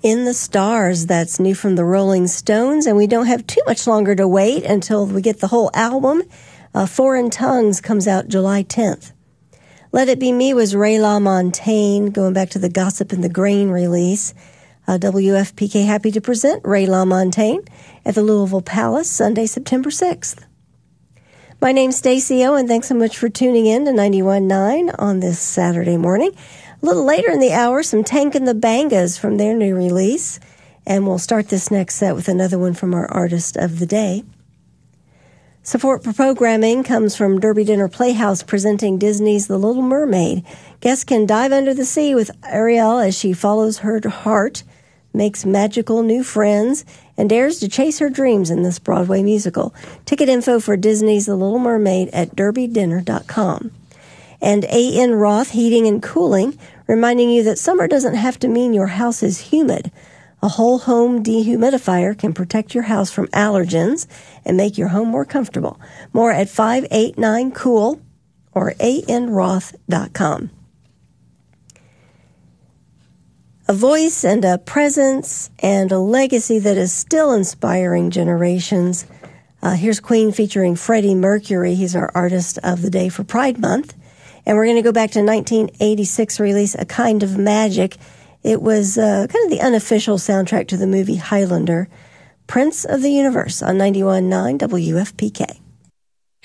In the Stars, that's new from the Rolling Stones, and we don't have too much longer to wait until we get the whole album. Foreign Tongues comes out July 10th. Let It Be Me was Ray LaMontagne, going back to the Gossip and the Grain release. WFPK happy to present Ray LaMontagne at the Louisville Palace, Sunday, September 6th. My name's Stacey O, and thanks so much for tuning in to 91.9 on this Saturday morning. A little later in the hour, some Tank and the Bangas from their new release. And we'll start this next set with another one from our Artist of the Day. Support for programming comes from Derby Dinner Playhouse presenting Disney's The Little Mermaid. Guests can dive under the sea with Ariel as she follows her heart, makes magical new friends, and dares to chase her dreams in this Broadway musical. Ticket info for Disney's The Little Mermaid at derbydinner.com. And A.N. Roth Heating and Cooling, reminding you that summer doesn't have to mean your house is humid. A whole home dehumidifier can protect your house from allergens and make your home more comfortable. More at 589-COOL or anroth.com. A voice and a presence and a legacy that is still inspiring generations. Here's Queen featuring Freddie Mercury. He's our Artist of the Day for Pride Month. And we're going to go back to 1986 release, A Kind of Magic. It was kind of the unofficial soundtrack to the movie Highlander. Prince of the Universe on 91.9 WFPK.